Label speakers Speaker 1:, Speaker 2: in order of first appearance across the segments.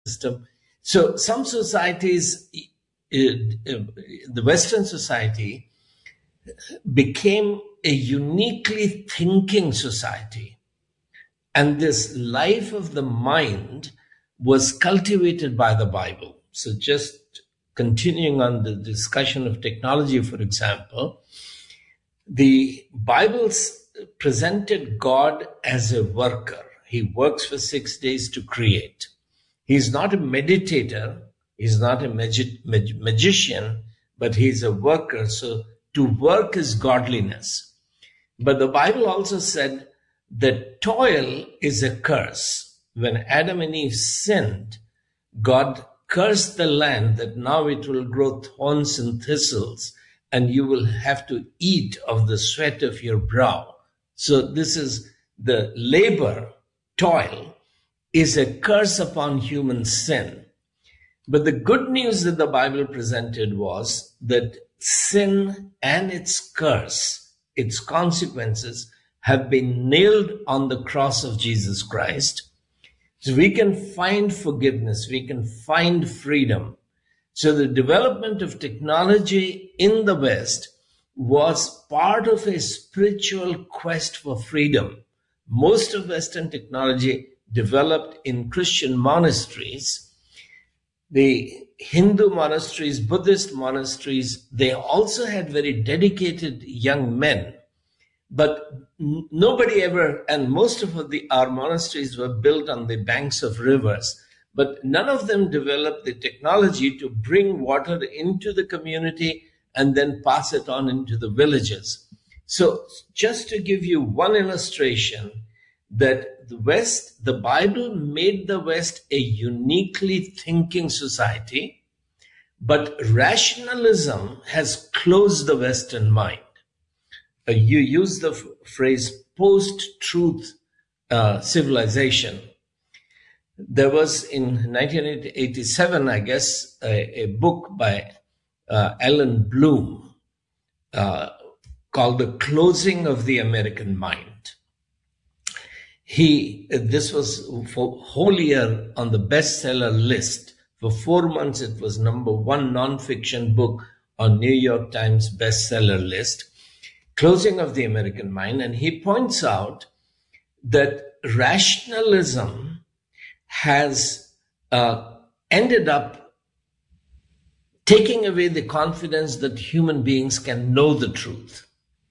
Speaker 1: system. So some societies, the Western society became a uniquely thinking society. And this life of the mind was cultivated by the Bible. So just continuing on the discussion of technology, for example, the Bible presented God as a worker. He works for 6 days to create. He's not a meditator. He's not a magician, but he's a worker. So to work is godliness. But the Bible also said that toil is a curse. When Adam and Eve sinned, God cursed the land that now it will grow thorns and thistles, and you will have to eat of the sweat of your brow. So this is the labor, toil, is a curse upon human sin. But the good news that the Bible presented was that sin and its curse, its consequences, have been nailed on the cross of Jesus Christ. So we can find forgiveness, we can find freedom. So the development of technology in the West was part of a spiritual quest for freedom. Most of Western technology developed in Christian monasteries. The Hindu monasteries, Buddhist monasteries, they also had very dedicated young men. But nobody ever, and most of our monasteries were built on the banks of rivers, but none of them developed the technology to bring water into the community and then pass it on into the villages. So just to give you one illustration, that the Bible made the West a uniquely thinking society, but rationalism has closed the Western mind. You use the phrase post-truth civilization. There was in 1987, I guess, a book by Alan Bloom called The Closing of the American Mind. This was for whole year on the bestseller list. For 4 months, it was number one nonfiction book on New York Times bestseller list. Closing of the American Mind. And he points out that rationalism has ended up taking away the confidence that human beings can know the truth.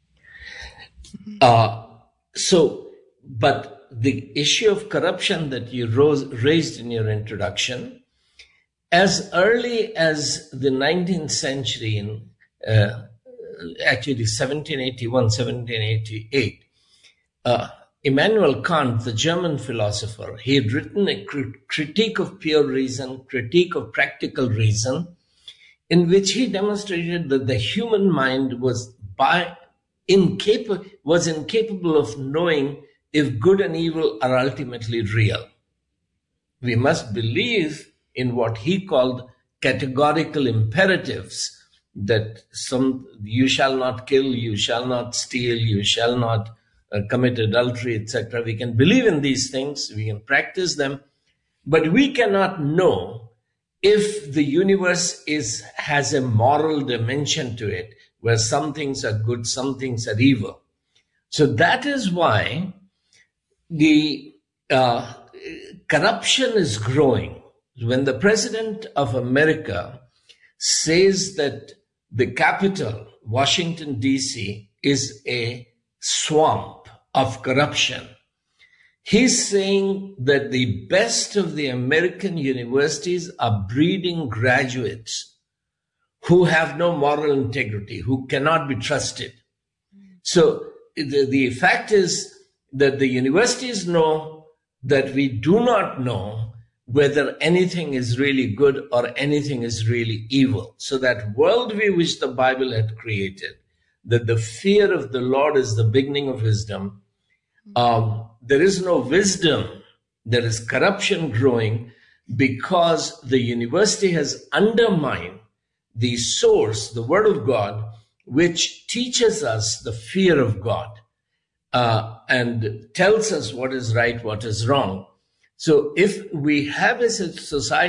Speaker 1: But the issue of corruption that you raised in your introduction, as early as the 19th century, in actually 1781, 1788, Immanuel Kant, the German philosopher, he had written a critique of pure reason, critique of practical reason, in which he demonstrated that the human mind was incapable of knowing if good and evil are ultimately real. We must believe in what he called categorical imperatives, that you shall not kill, you shall not steal, you shall not commit adultery, etc. We can believe in these things, we can practice them, but we cannot know if the universe has a moral dimension to it, where some things are good, some things are evil. So that is why the corruption is growing. When the President of America says that the capital, Washington, D.C., is a swamp of corruption, he's saying that the best of the American universities are breeding graduates who have no moral integrity, who cannot be trusted. So the fact is that the universities know that we do not know whether anything is really good or anything is really evil. So that worldview which the Bible had created, that the fear of the Lord is the beginning of wisdom, there is no wisdom, there is corruption growing because the university has undermined the source, the Word of God, which teaches us the fear of God and tells us what is right, what is wrong. So if we have a society